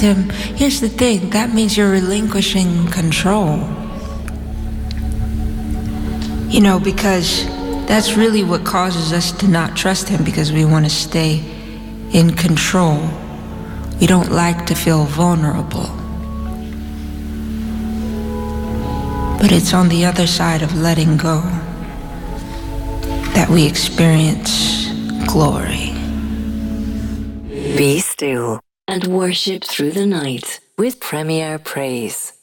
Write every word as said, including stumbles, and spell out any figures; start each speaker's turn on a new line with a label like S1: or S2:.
S1: Um, here's the thing, that means you're relinquishing control. You know, because that's really what causes us to not trust him, because we want to stay in control. We don't like to feel vulnerable. But it's on the other side of letting go that we experience glory.
S2: Be still and worship through the night with Premier Praise.